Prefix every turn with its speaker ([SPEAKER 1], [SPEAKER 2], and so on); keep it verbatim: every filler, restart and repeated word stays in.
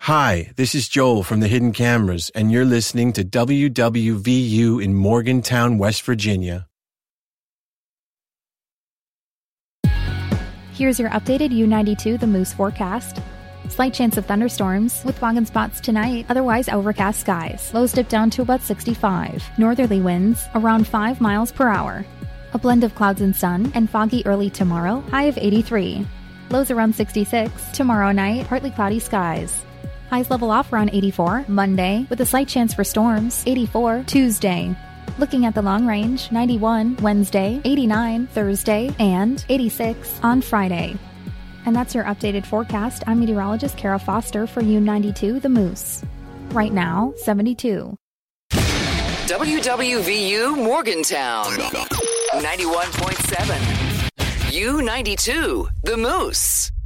[SPEAKER 1] Hi, this is Joel from the Hidden Cameras, and you're listening to W W V U in Morgantown, West Virginia.
[SPEAKER 2] Here's your updated U ninety-two The Moose forecast. Slight chance of thunderstorms, with fog and spots tonight, otherwise overcast skies. Lows dip down to about sixty-five. Northerly winds around five miles per hour. A blend of clouds and sun, and foggy early tomorrow, high of eighty-three. Lows around sixty-six. Tomorrow night, partly cloudy skies. Highs level off around eighty-four. Monday, with a slight chance for storms, eighty-four. Tuesday. Looking at the long range, ninety-one. Wednesday, eighty-nine. Thursday, and eighty-six on Friday. And that's your updated forecast. I'm meteorologist Kara Foster for U ninety-two The Moose. Right now, seventy-two.
[SPEAKER 3] W W V U Morgantown, ninety-one point seven. U ninety-two The Moose.